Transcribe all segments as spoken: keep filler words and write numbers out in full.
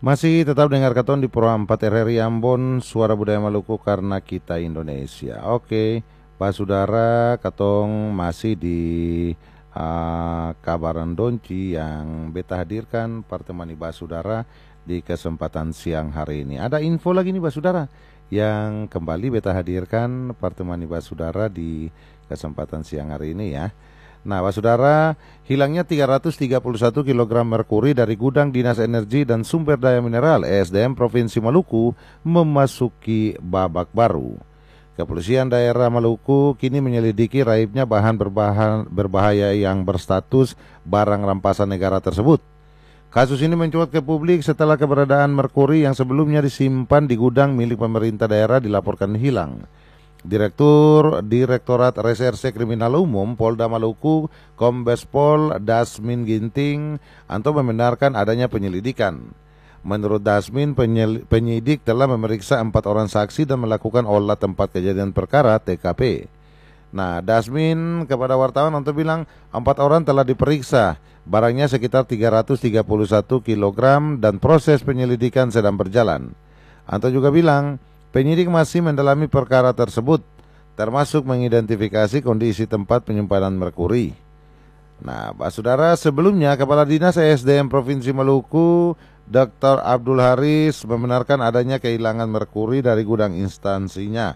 Masih tetap dengar katon di Pro empat R R I Ambon, Suara Budaya Maluku karena kita Indonesia. Oke, Pak Saudara, katong masih di uh, kabaran Donci yang beta hadirkan pertemani Pak Saudara di kesempatan siang hari ini. Ada info lagi nih Pak Saudara yang kembali beta hadirkan pertemani Pak Saudara di kesempatan siang hari ini ya. Nah, Pak Saudara, hilangnya tiga ratus tiga puluh satu kilogram merkuri dari gudang Dinas Energi dan Sumber Daya Mineral E S D M Provinsi Maluku memasuki babak baru. Kepolisian daerah Maluku kini menyelidiki raibnya bahan berbahaya, berbahaya yang berstatus barang rampasan negara tersebut. Kasus ini mencuat ke publik setelah keberadaan merkuri yang sebelumnya disimpan di gudang milik pemerintah daerah dilaporkan hilang. Direktur Direktorat Reserse Kriminal Umum Polda Maluku, Kombes Pol Dasmin Ginting, Anto membenarkan adanya penyelidikan. Menurut Dasmin, penyidik telah memeriksa empat orang saksi dan melakukan olah tempat kejadian perkara T K P. Nah, Dasmin kepada wartawan Anto bilang empat orang telah diperiksa, barangnya sekitar tiga ratus tiga puluh satu kilogram dan proses penyelidikan sedang berjalan. Anto juga bilang penyidik masih mendalami perkara tersebut, termasuk mengidentifikasi kondisi tempat penyimpanan merkuri. Nah, Pak Saudara, sebelumnya Kepala Dinas E S D M Provinsi Maluku, Doktor Abdul Haris, membenarkan adanya kehilangan merkuri dari gudang instansinya.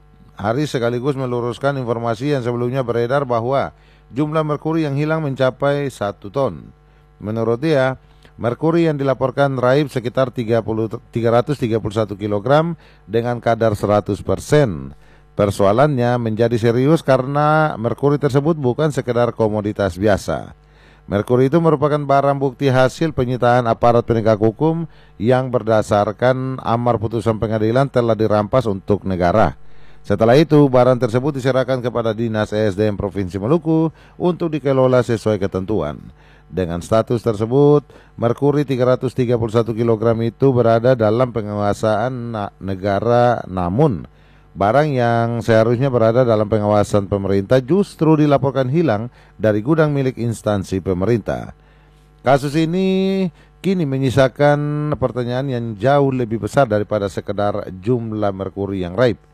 Haris sekaligus meluruskan informasi yang sebelumnya beredar bahwa jumlah merkuri yang hilang mencapai satu ton. Menurut dia, merkuri yang dilaporkan raib sekitar tiga ratus tiga puluh satu kilogram dengan kadar seratus persen. Persoalannya menjadi serius karena merkuri tersebut bukan sekedar komoditas biasa. Merkuri itu merupakan barang bukti hasil penyitaan aparat penegak hukum yang berdasarkan amar putusan pengadilan telah dirampas untuk negara. Setelah itu, barang tersebut diserahkan kepada Dinas E S D M Provinsi Maluku untuk dikelola sesuai ketentuan. Dengan status tersebut, merkuri tiga ratus tiga puluh satu kilogram itu berada dalam penguasaan negara, namun barang yang seharusnya berada dalam pengawasan pemerintah justru dilaporkan hilang dari gudang milik instansi pemerintah. Kasus ini kini menyisakan pertanyaan yang jauh lebih besar daripada sekedar jumlah merkuri yang raib.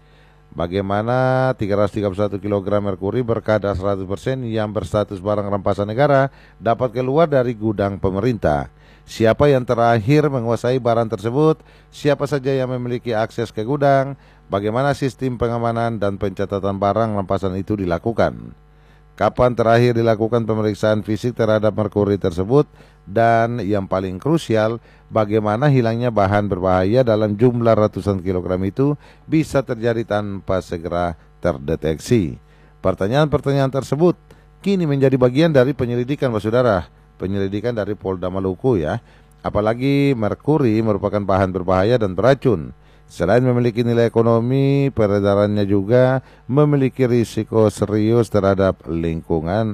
Bagaimana tiga ratus tiga puluh satu kilogram merkuri berkadar seratus persen yang berstatus barang rampasan negara dapat keluar dari gudang pemerintah? Siapa yang terakhir menguasai barang tersebut? Siapa saja yang memiliki akses ke gudang? Bagaimana sistem pengamanan dan pencatatan barang rampasan itu dilakukan? Kapan terakhir dilakukan pemeriksaan fisik terhadap merkuri tersebut? Dan yang paling krusial, bagaimana hilangnya bahan berbahaya dalam jumlah ratusan kilogram itu bisa terjadi tanpa segera terdeteksi? Pertanyaan-pertanyaan tersebut kini menjadi bagian dari penyelidikan, Pak Saudara, penyelidikan dari Polda Maluku ya. Apalagi merkuri merupakan bahan berbahaya dan beracun. Selain memiliki nilai ekonomi, peredarannya juga memiliki risiko serius terhadap lingkungan